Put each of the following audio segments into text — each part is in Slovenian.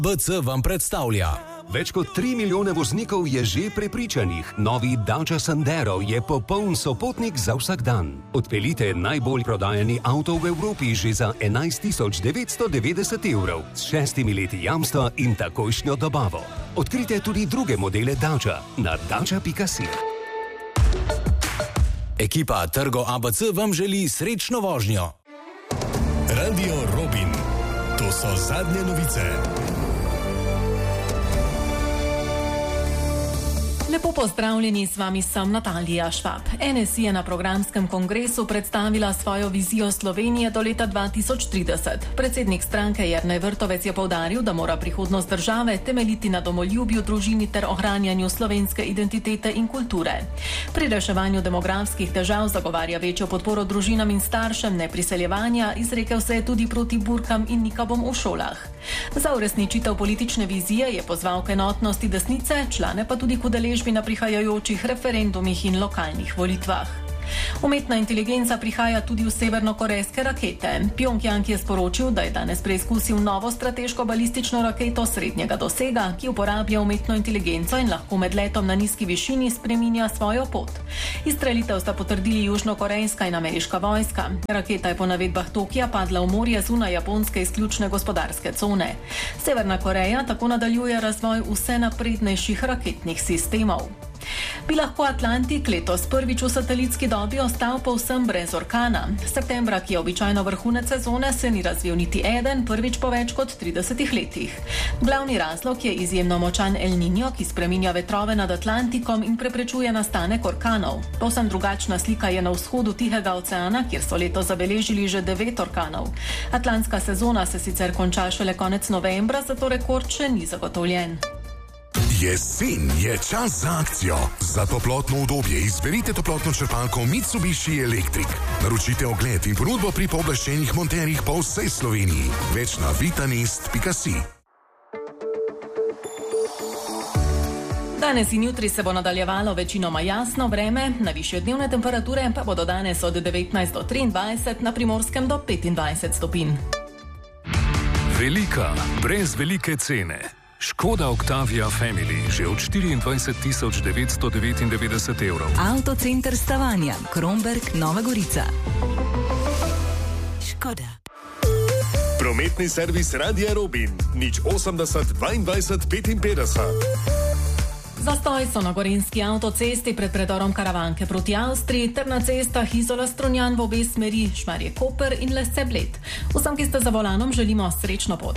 BC vam predstavlja. Več kot 3 milijone voznikov je že prepričanih. Novi Dacia Sandero je popoln sopotnik za vsak dan. Odpeljite najbolj prodajani avto v Evropi že za 11.990 evrov s 6 leti jamstva in takojšnjo dobavo. Odkrite tudi druge modele Dacia na dacia.si. Ekipa Trgo ABC vam želi srečno vožnjo. Radio Robin. To so zadnje novice. Lepo pozdravljeni, s vami sem Natalija Švab. NSI je na programskem kongresu predstavila svojo vizijo Slovenije do leta 2030. Predsednik stranke Jernej Vrtovec je poudaril, da mora prihodnost države temeljiti na domoljubju, družini ter ohranjanju slovenske identitete in kulture. Pri reševanju demografskih težav zagovarja večjo podporo družinam in staršem, ne priseljevanja, izrekel se je tudi proti burkam in nikabom v šolah. Za uresničitev politične vizije je pozval k enotnosti desnice, člane pa tudi k udeležbi na prihajajočih referendumih in lokalnih volitvah. Umetna inteligenca prihaja tudi v severnokorejske rakete. Pjongjang je sporočil, da je danes preizkusil novo strateško balistično raketo srednjega dosega, ki uporablja umetno inteligenco in lahko med letom na nizki višini spreminja svojo pot. Izstrelitev sta potrdili južnokorejska in ameriška vojska. Raketa je po navedbah Tokija padla v morje zunaj japonske izključne gospodarske cone. Severna Koreja tako nadaljuje razvoj vse naprednejših raketnih sistemov. Bi lahko Atlantik letos prvič v satelitski dobi ostal povsem brez orkana. Septembra, ki je običajno vrhunec sezone, se ni razvil niti eden, prvič po več kot 30 letih. Glavni razlog je izjemno močan El Niño, ki spreminja vetrove nad Atlantikom in preprečuje nastanek orkanov. Povsem drugačna slika je na vzhodu Tihega oceana, kjer so letos zabeležili že 9 orkanov. Atlantska sezona se sicer konča šele konec novembra, zato rekord še ni zagotovljen. Jesen je čas za akcijo. Za toplotno udobje izberite toplotno črpalko Mitsubishi Electric. Naročite ogled in ponudbo pri pooblaščenih monterjih po vsej Sloveniji. Več na vitanist.si. Danes in jutri se bo nadaljevalo večinoma jasno vreme, najvišje dnevne temperature pa bodo danes od 19 do 23, na Primorskem do 25 stopinj. Velika, brez velike cene. Škoda Octavia Family že od 24.999 evrov. Avtocenter Stavanja, Kromberk, Nova Gorica. Škoda. Prometni servis Radia Robin. 080 22 55. Zastoj so na gorenjski avtocesti pred predorom Karavanke proti Avstriji ter na cestah Izola-Strunjan v obe smeri, Šmarje-Koper in Lesce-Bled. Vsem, ki ste za volanom, želimo srečno pot.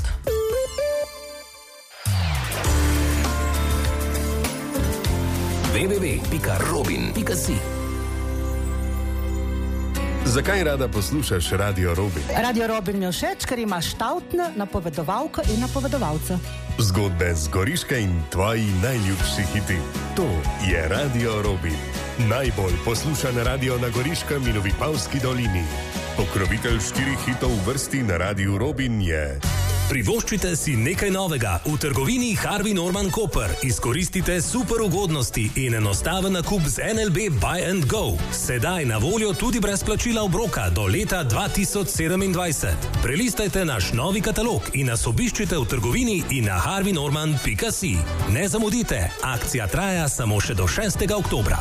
www.robin.si. Zakaj rada poslušaš Radio Robin? Radio Robin mi je všeč, ker ima štavtne napovedovalke in napovedovalce. Zgodbe z Goriške in tvoji najljubši hiti. To je Radio Robin. Najbolj poslušan radio na Goriškem in v Vipavski dolini. Pokrovitelj 4 hitov v vrsti na Radiu Robin je... Privoščite si nekaj novega v trgovini Harvey Norman Koper. Izkoristite super ugodnosti in enostaven nakup z NLB Buy and Go. Sedaj na voljo tudi brez plačila obroka do leta 2027. Prelistajte naš novi katalog in nas obiščite v trgovini in na harveynorman.si. Ne zamudite, akcija traja samo še do 6. oktobra.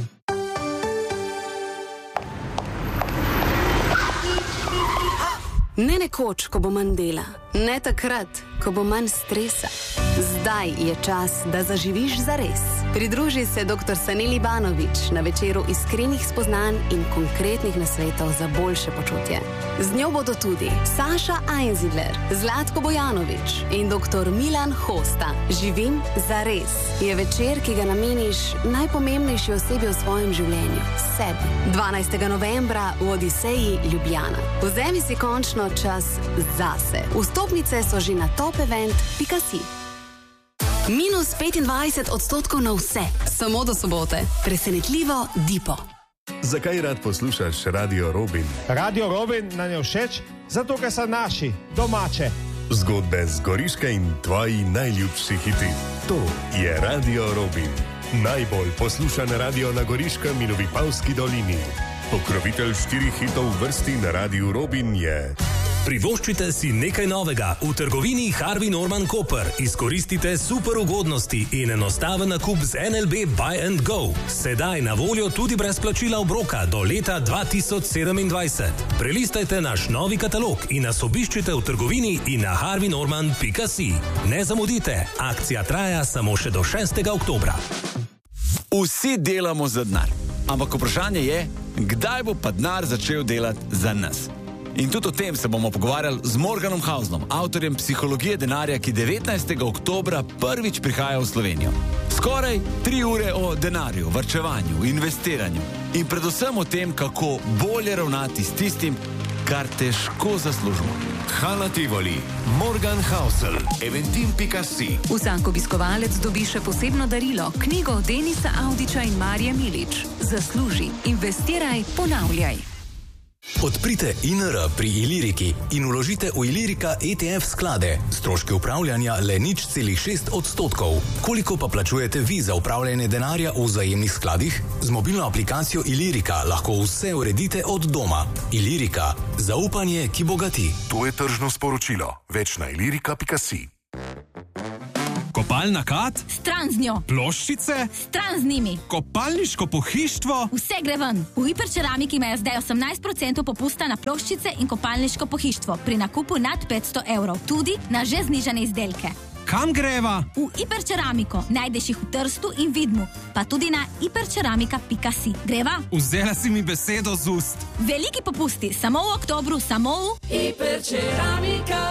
Ne nekoč, ko bo manj dela, ne takrat, ko bo manj stresa. Zdaj je čas, da zaživiš zares. Pridruži se dr. Saneli Banović na večeru iskrenih spoznanj in konkretnih nasvetov za boljše počutje. Z njo bodo tudi Saša Einzidler, Zlatko Bojanović in dr. Milan Hosta. Živim zares je večer, ki ga nameniš najpomembnejši osebi v svojem življenju, sebi. 12. novembra v Odiseji Ljubljana. Vzemi si končno čas zase. Vstopnice so že na topevent.si. Minus 25% na vse, samo do sobote. Presenetljivo Dipo. Zakaj rad poslušaš Radio Robin? Radio Robin nam je všeč, zato ker so naši, domače. Zgodbe z Goriške in tvoji najljubši hiti. To je Radio Robin. Najbolj poslušan radio na Goriškem in v Vipavski dolini. Pokrovitelj 4 hitov v vrsti na Radiu Robin je... Privoščite si nekaj novega v trgovini Harvey Norman Koper. Izkoristite super ugodnosti in enostaven nakup z NLB Buy and Go. Sedaj na voljo tudi brez plačila obroka do leta 2027. Prelistajte naš novi katalog in nas obiščite v trgovini in na harveynorman.si. Ne zamudite, akcija traja samo še do 6. oktobra. Vsi delamo za denar, ampak vprašanje je, kdaj bo pa denar začel delati za nas. In tudi o tem se bomo pogovarjali z Morganom Hausnom, avtorjem Psihologije denarja, ki 19. oktobra prvič prihaja v Slovenijo. Skoraj 3 ure o denarju, varčevanju, investiranju in predvsem o tem, kako bolje ravnati s tistim, kar težko zaslužimo. Hala Tivoli, Morgan Hausel, Eventim.si. Vsak obiskovalec dobi še posebno darilo, knjigo Denisa Audiča in Marije Milič. Zasluži, investiraj, ponavljaj. Odprite INR pri Iliriki in vložite v Ilirika ETF sklade. Stroški upravljanja le 0,6%. Koliko pa plačujete vi za upravljanje denarja v vzajemnih skladih? Z mobilno aplikacijo Ilirika lahko vse uredite od doma. Ilirika. Zaupanje, ki bogati. To je tržno sporočilo. Več na ilirika.si. Kopalna kad? Stran z njo. Ploščice? Stran z njimi. Kopalniško pohištvo? Vse gre ven. V Hiperceramiki imajo zdaj 18% popusta na ploščice in kopalniško pohištvo pri nakupu nad 500 evrov. Tudi na že znižane izdelke. Kam greva? V Hiperceramiko. Najdeš jih v Trstu in Vidmu. Pa tudi na hiperceramika.si. Greva? Vzela si mi besedo z ust. Veliki popusti. Samo v oktobru, samo v Hiperceramika.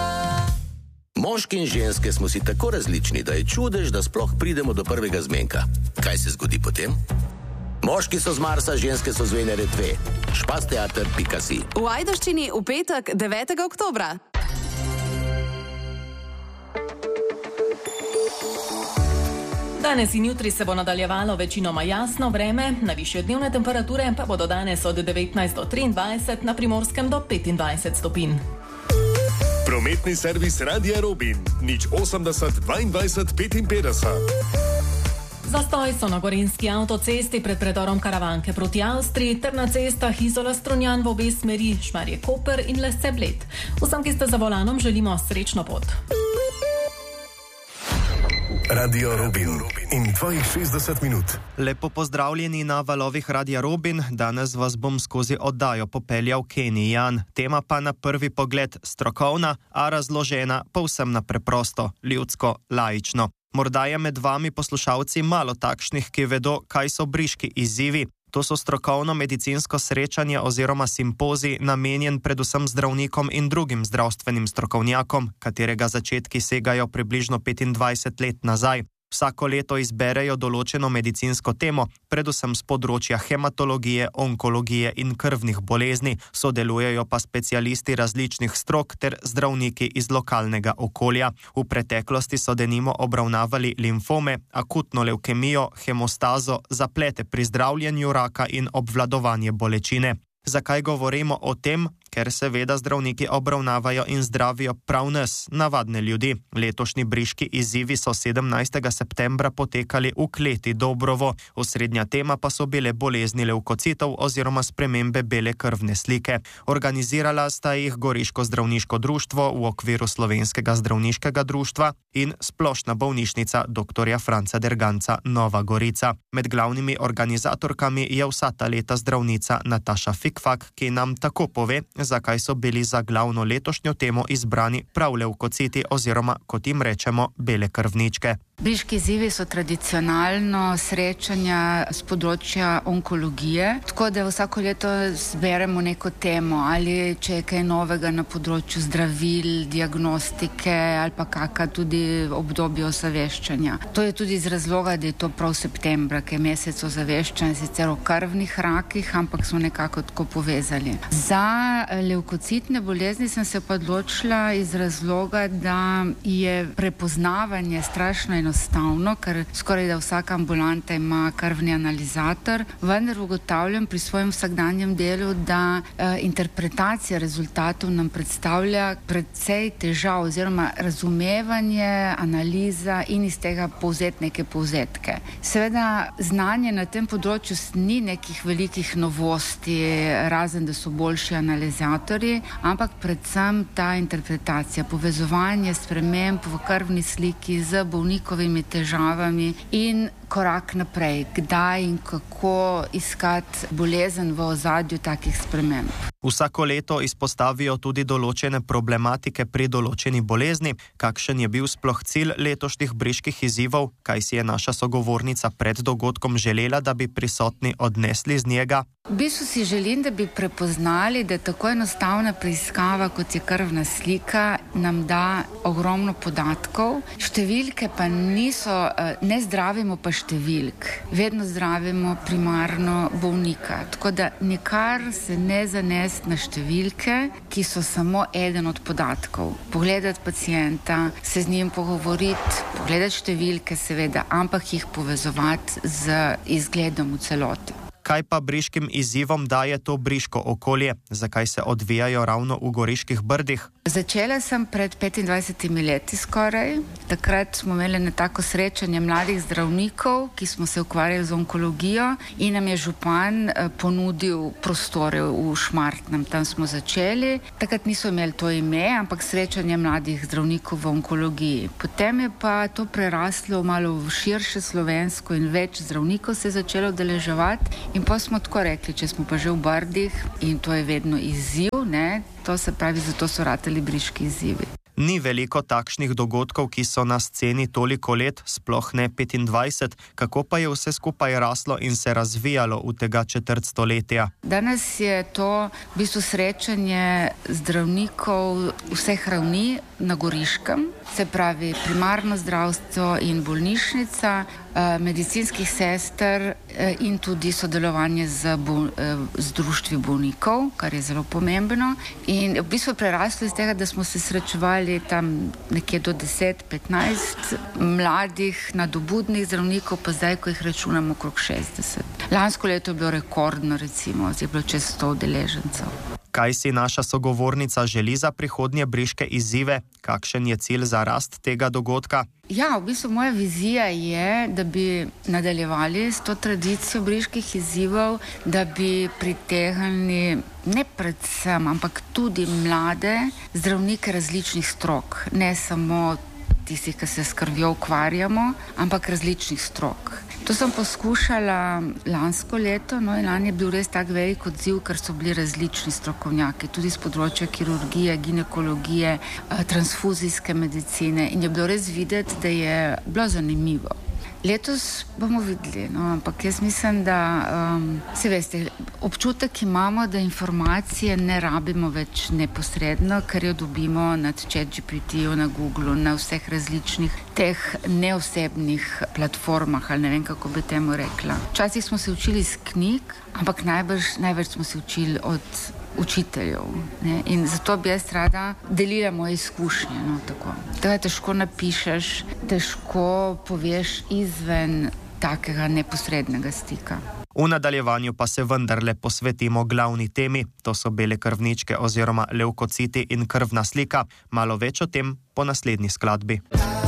Moški in ženske smo si tako različni, da je čudež, da sploh pridemo do prvega zmenka. Kaj se zgodi potem? Moški so z Marsa, ženske so z Venere 2. Špasteater.si. V Ajdovščini v petek 9. oktobra. Danes in jutri se bo nadaljevalo večinoma jasno vreme, najvišje dnevne temperature pa bodo danes od 19 do 23, na Primorskem do 25 stopinj. Prometni servis Radia Robin, 080 22 55. Zastoj so na Gorenjski avtocesti pred predorom Karavanke proti Avstriji ter na cestah Izola-Strunjan v obe smeri, Šmarje-Koper in Lesce-Bled. Vsem, ki ste za volanom, želimo srečno pot. Radio Robin in 62 minut. Lepo pozdravljeni na valovih Radia Robin. Danes vas bom skozi oddajo popeljal Kenny Jan. Tema pa na prvi pogled strokovna, a razložena povsem na preprosto, ljudsko, laično. Morda je med vami poslušalci malo takšnih, ki vedo, kaj so briški izzivi. To so strokovno-medicinsko srečanje oziroma simpozij, namenjen predvsem zdravnikom in drugim zdravstvenim strokovnjakom, katerega začetki segajo približno 25 let nazaj. Vsako leto izberejo določeno medicinsko temo, predvsem z področja hematologije, onkologije in krvnih bolezni, sodelujejo pa specialisti različnih strok ter zdravniki iz lokalnega okolja. V preteklosti so denimo obravnavali limfome, akutno levkemijo, hemostazo, zaplete pri zdravljenju raka in obvladovanje bolečine. Zakaj govorimo o tem? Ker seveda zdravniki obravnavajo in zdravijo prav nas, navadne ljudi. Letošnji briški izzivi so 17. septembra potekali v kleti Dobrovo. Osrednja tema pa so bile bolezni levkocitov oziroma spremembe bele krvne slike. Organizirala sta jih Goriško zdravniško društvo v okviru Slovenskega zdravniškega društva in Splošna bolnišnica dr. Franca Derganca Nova Gorica. Med glavnimi organizatorkami je vsa ta leta zdravnica Nataša Fikfak, ki nam tako pove, zakaj so bili za glavno letošnjo temo izbrani prav levkociti oziroma, kot jim rečemo, bele krvničke. Briški izzivi so tradicionalno srečanja z področja onkologije, tako da vsako leto zberemo neko temo, ali če je kaj novega na področju zdravil, diagnostike ali pa kakšna tudi obdobje ozaveščanja. To je tudi iz razloga, da je to prav septembra, ki je mesec ozaveščanja, sicer o krvnih rakih, ampak smo nekako tako povezali. Za levkocitne bolezni sem se pa odločila iz razloga, da je prepoznavanje strašno enostavno, ker skoraj da vsaka ambulanta ima krvni analizator, vendar ugotavljam pri svojem vsakdanjem delu, da interpretacija rezultatov nam predstavlja precej težav oziroma razumevanje, analiza in iz tega povzeti neke povzetke. Seveda znanje na tem področju ni nekih velikih novosti, razen da so boljši analizatorji, ampak predvsem ta interpretacija, povezovanje sprememb v krvni sliki z bolnikovimi težavami in korak naprej, kdaj in kako iskati bolezen v ozadju takih sprememb. Vsako leto izpostavijo tudi določene problematike pri določeni bolezni. Kakšen je bil sploh cilj letošnjih briških izzivov? Kaj si je naša sogovornica pred dogodkom želela, da bi prisotni odnesli z njega? V bistvu si želim, da bi prepoznali, da tako enostavna preiskava, kot je krvna slika, nam da ogromno podatkov. Številke pa niso, ne zdravimo pa številk. Vedno zdravimo primarno bolnika. Tako da nikar se ne zanesti na številke, ki so samo eden od podatkov. Pogledati pacienta, se z njim pogovoriti, pogledati številke seveda, ampak jih povezovati z izgledom v celoti. Kaj pa briškim izzivom daje to briško okolje? Zakaj se odvijajo ravno v Goriških brdih? Začela sem pred 25 leti skoraj. Takrat smo imeli na tako srečanje mladih zdravnikov, ki smo se ukvarjali z onkologijo in nam je župan ponudil prostore v Šmartnem. Tam smo začeli. Takrat niso imeli to ime, ampak srečanje mladih zdravnikov v onkologiji. Potem je pa to preraslo malo v širše slovensko in več zdravnikov se je začelo udeleževati. In pa smo tako rekli, če smo pa že v Brdih in to je vedno izziv, ne? To se pravi, zato so ratali briški izzivi. Ni veliko takšnih dogodkov, ki so na sceni toliko let, sploh ne 25. Kako pa je vse skupaj raslo in se razvijalo v tega četrt stoletja? Danes je to v bistvu srečanje zdravnikov vseh ravni na Goriškem, se pravi primarno zdravstvo in bolnišnica, medicinskih sester in tudi sodelovanje z društvi bolnikov, kar je zelo pomembno. In v bistvu preraslo iz tega, da smo se srečevali tam nekje do 10-15 mladih nadobudnih zdravnikov, pa zdaj, ko jih računamo, okrog 60. Lansko leto je bilo rekordno, recimo, je bilo čez 100 udeležencev. Kaj si naša sogovornica želi za prihodnje briške izzive? Kakšen je cilj za rast tega dogodka? Ja, v bistvu moja vizija je, da bi nadaljevali s to tradicijo briških izzivov, da bi pritegnili ne predvsem, ampak tudi mlade zdravnike različnih strok, ne samo tistih, ki se s krvjo ukvarjamo, ampak različnih strok. To sem poskušala lansko leto, no in lani je bil res tak velik odziv, ker so bili različni strokovnjaki, tudi z področja kirurgije, ginekologije, transfuzijske medicine in je bilo res videti, da je bilo zanimivo. Letos bomo videli, no, ampak jaz mislim, da se veste, občutek imamo, da informacije ne rabimo več neposredno, ker jo dobimo na ChatGPT-ju, na Googlu, na vseh različnih teh neosebnih platformah, ali ne vem, kako bi temu rekla. Včasih smo se učili iz knjig, ampak največ smo se učili od učiteljev, ne? In zato bi jaz rada delila moje izkušnje, no, tako. To je težko napišeš, težko poveš izven takega neposrednega stika. V nadaljevanju pa se vendarle posvetimo glavni temi, to so bele krvničke oziroma levkociti in krvna slika. Malo več o tem po naslednji skladbi.